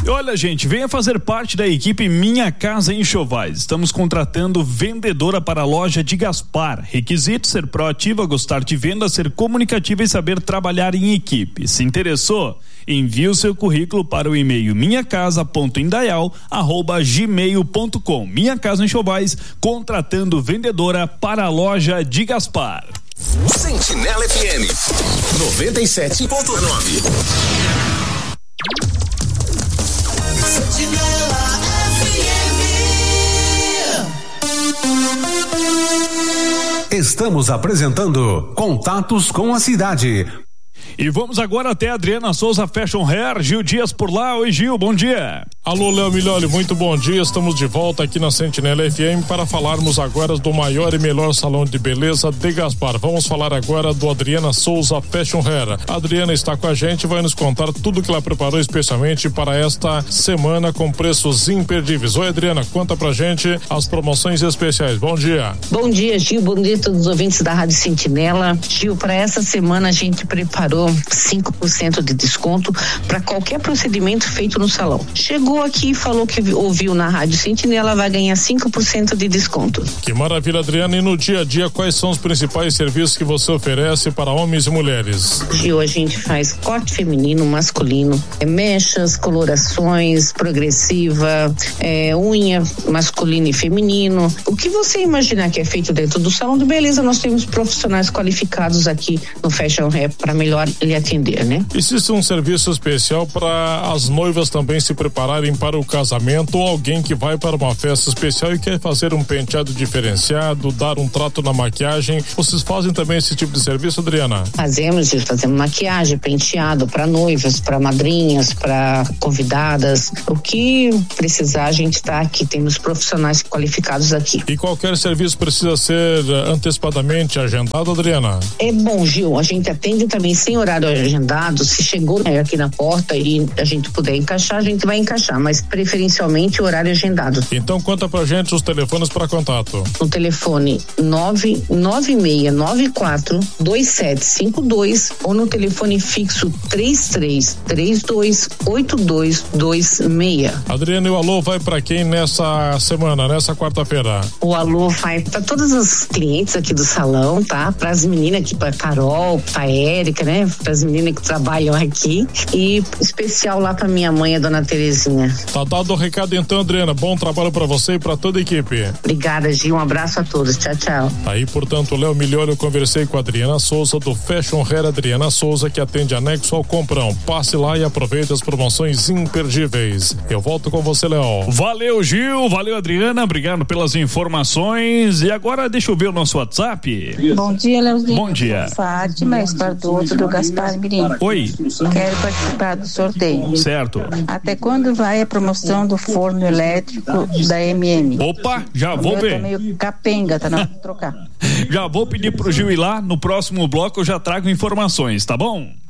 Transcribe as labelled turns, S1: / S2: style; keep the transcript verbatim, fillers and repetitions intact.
S1: E olha, gente, venha fazer parte da equipe Minha Casa Enxovais. Estamos contratando vendedora para a loja de Gaspar. Requisito: ser proativa, gostar de venda, ser comunicativa e saber trabalhar em equipe. Se interessou? Envie o seu currículo para o e-mail minha casa ponto indaial arroba gmail ponto com. Minha Casa Enxovais, contratando vendedora para a loja de Gaspar.
S2: Sentinela F M noventa e sete ponto nove. Sentinela F M. Estamos apresentando Contatos com a Cidade.
S1: E vamos agora até a Adriana Souza Fashion Hair. Gil Dias por lá. Oi, Gil, bom dia.
S3: Alô, Léo Milholi, muito bom dia. Estamos de volta aqui na Sentinela F M para falarmos agora do maior e melhor salão de beleza de Gaspar. Vamos falar agora do Adriana Souza Fashion Hair. A Adriana está com a gente e vai nos contar tudo que ela preparou especialmente para esta semana com preços imperdíveis. Oi, Adriana, conta pra gente as promoções especiais. Bom dia.
S4: Bom dia, Gil. Bom dia a todos os ouvintes da Rádio Sentinela. Gil, para essa semana a gente preparou cinco por cento de desconto para qualquer procedimento feito no salão. Chegou aqui e falou que ouviu na Rádio Sentinela, vai ganhar cinco por cento de desconto.
S3: Que maravilha, Adriana. E no dia a dia, quais são os principais serviços que você oferece para homens e mulheres?
S4: Gil, a gente faz corte feminino, masculino, é, mechas, colorações, progressiva, é, unha masculino e feminino. O que você imaginar que é feito dentro do salão de beleza, nós temos profissionais qualificados aqui no Fashion Hair para melhor lhe atender, né?
S3: Existe um serviço especial para as noivas também se prepararem para o casamento, ou alguém que vai para uma festa especial e quer fazer um penteado diferenciado, dar um trato na maquiagem. Vocês fazem também esse tipo de serviço, Adriana?
S4: Fazemos, fazemos maquiagem, penteado para noivas, para madrinhas, para convidadas. O que precisar, a gente está aqui, temos profissionais qualificados aqui.
S3: E qualquer serviço precisa ser antecipadamente agendado, Adriana?
S4: É bom, Gil, a gente atende também sem horário agendado. Se chegou aqui na porta e a gente puder encaixar, a gente vai encaixar, mas preferencialmente o horário agendado.
S3: Então conta pra gente os telefones para contato.
S4: No telefone nove nove seis nove quatro dois sete cinco dois ou no telefone fixo três três três dois oito dois dois seis.
S3: Adriana, e o alô vai para quem nessa semana, nessa quarta-feira?
S4: O alô vai para todas as clientes aqui do salão, tá? Para as meninas aqui, para Carol, para Érica, né? Para as meninas que trabalham aqui, e especial lá para minha mãe, a dona Terezinha.
S3: Tá dado o recado então, Adriana. Bom trabalho para você e para toda a equipe.
S4: Obrigada, Gil. Um abraço a todos. Tchau, tchau.
S3: Aí, portanto, Léo Milholi, eu conversei com a Adriana Souza do Fashion Hair. Adriana Souza, que atende anexo ao Comprão. Passe lá e aproveite as promoções imperdíveis. Eu volto com você, Léo.
S1: Valeu, Gil. Valeu, Adriana. Obrigado pelas informações. E agora deixa eu ver o nosso WhatsApp.
S5: Bom dia, Leozinho.
S1: Bom dia.
S5: Fátima Espardoso do Gaspar Mirim.
S1: Oi.
S5: Quero participar do sorteio.
S1: Certo.
S5: Até quando vai a promoção do forno elétrico da M M?
S1: Opa, já
S5: o
S1: vou
S5: meu
S1: ver.
S5: Tá meio capenga, tá na hora de trocar.
S1: Já vou pedir pro Gil ir lá. No próximo bloco eu já trago informações, tá bom?